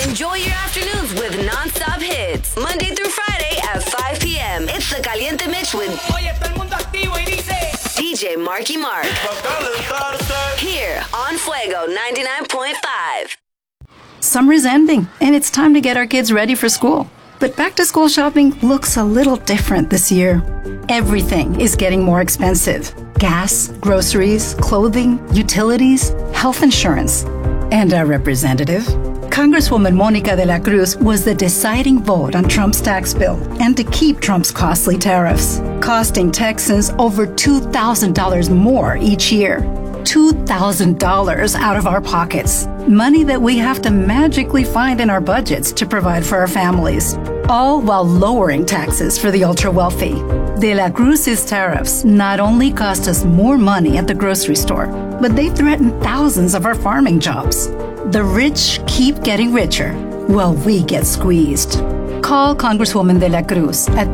Enjoy your afternoons with non-stop hits. Monday through Friday at 5 p.m. It's the Caliente Mix with Oye, todo el mundo activo y dice DJ Marky Mark. Here on Fuego 99.5. Summer is ending, and it's time to get our kids ready for school. But back-to-school shopping looks a little different this year. Everything is getting more expensive. Gas, groceries, clothing, utilities, health insurance. And our representative, Congresswoman Monica de la Cruz, was the deciding vote on Trump's tax bill and to keep Trump's costly tariffs, costing Texans over $2,000 more each year. $2,000 out of our pockets. Money that we have to magically find in our budgets to provide for our families. All while lowering taxes for the ultra-wealthy. De la Cruz's tariffs not only cost us more money at the grocery store, but they threaten thousands of our farming jobs. The rich keep getting richer while we get squeezed. Call Congresswoman de la Cruz at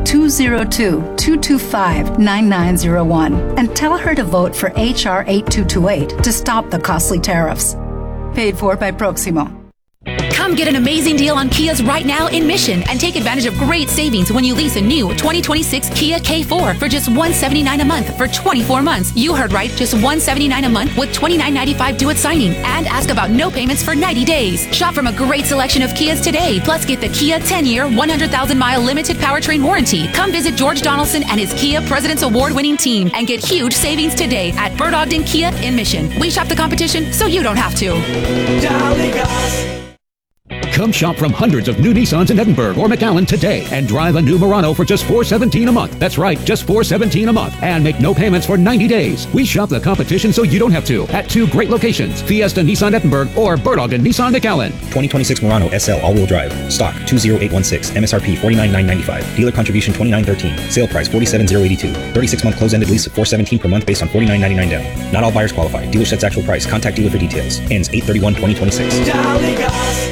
202-225-9901 and tell her to vote for H.R. 8228 to stop the costly tariffs. Paid for by Proximo. Come get an amazing deal on Kias right now in Mission and take advantage of great savings when you lease a new 2026 Kia K4 for just $179 a month for 24 months. You heard right, just $179 a month with $29.95 due at signing, and ask about no payments for 90 days. Shop from a great selection of Kias today, plus get the Kia 10-year, 100,000-mile limited powertrain warranty. Come visit George Donaldson and his Kia President's Award-winning team and get huge savings today at Bird Ogden Kia in Mission. We shop the competition so you don't have to. Jolly Gus. Come shop from hundreds of new Nissans in Edinburgh or McAllen today and drive a new Murano for just $417 a month. That's right, just $417 a month. And make no payments for 90 days. We shop the competition so you don't have to at two great locations, Fiesta Nissan Edinburgh or Bird Ogden Nissan McAllen. 2026 Murano SL all-wheel drive. Stock 20816. MSRP 49995. Dealer contribution 2913. Sale price 47082. 36-month close-ended lease of $417 per month based on $49.99 down. Not all buyers qualify. Dealer sets actual price. Contact dealer for details. Ends 8/31/2026. Jolly Gus.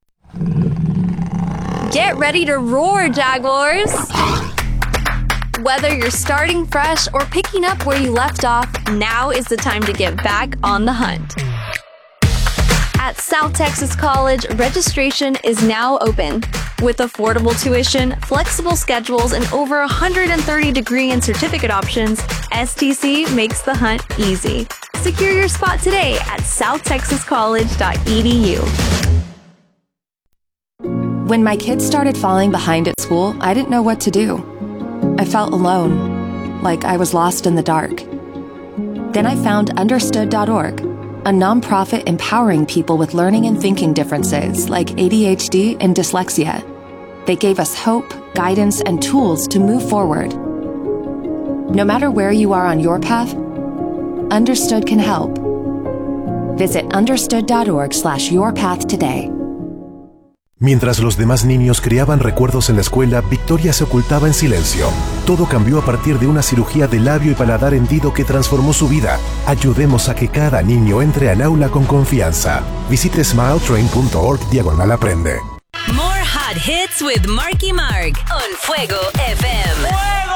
Get ready to roar, Jaguars! Whether you're starting fresh or picking up where you left off, now is the time to get back on the hunt. At South Texas College, registration is now open. With affordable tuition, flexible schedules, and over 130 degree and certificate options, STC makes the hunt easy. Secure your spot today at southtexascollege.edu. When my kids started falling behind at school, I didn't know what to do. I felt alone, like I was lost in the dark. Then I found Understood.org, a nonprofit empowering people with learning and thinking differences like ADHD and dyslexia. They gave us hope, guidance, and tools to move forward. No matter where you are on your path, Understood can help. Visit understood.org/yourpath today. Mientras los demás niños creaban recuerdos en la escuela, Victoria se ocultaba en silencio. Todo cambió a partir de una cirugía de labio y paladar hendido que transformó su vida. Ayudemos a que cada niño entre al aula con confianza. Visite smiletrain.org/aprende. More hot hits with Marky Mark on Fuego FM.